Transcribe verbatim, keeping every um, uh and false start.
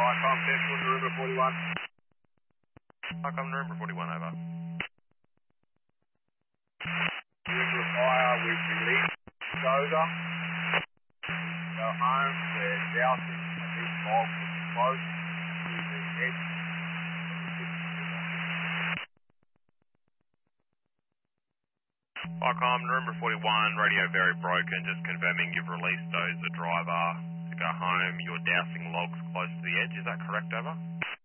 Icon Central, Narumba forty-one. Icon Narumba forty-one, over. Narumba Fire, we've released Dozer. Go home, we're dousing a big log with close to the edge. Icon Narumba forty-one, radio very broken, just confirming you've released Dozer driver to go home. You're dousing logs close to the edge, is that correct, over?